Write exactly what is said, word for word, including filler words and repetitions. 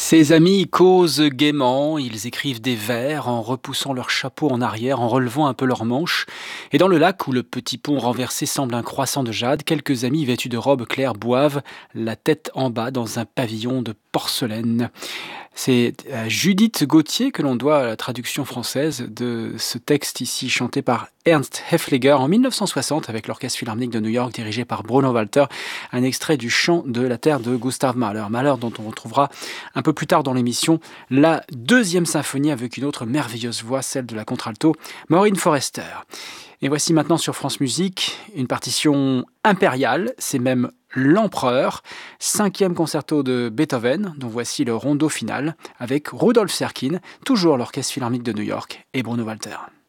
Ses amis causent gaiement, ils écrivent des vers en repoussant leur chapeau en arrière, en relevant un peu leurs manches. Et dans le lac où le petit pont renversé semble un croissant de jade, quelques amis vêtus de robes claires boivent, la tête en bas dans un pavillon de porcelaine. C'est à Judith Gauthier que l'on doit la traduction française de ce texte ici chanté par Ernst Heffleger en mille neuf cent soixante avec l'Orchestre Philharmonique de New York dirigé par Bruno Walter, un extrait du chant de la terre de Gustav Mahler. Mahler dont on retrouvera un peu plus tard dans l'émission la deuxième symphonie avec une autre merveilleuse voix, celle de la contralto Maureen Forrester. Et voici maintenant sur France Musique une partition impériale, c'est même l'Empereur, cinquième concerto de Beethoven, dont voici le rondo final avec Rudolf Serkin, toujours l'Orchestre Philharmonique de New York et Bruno Walter.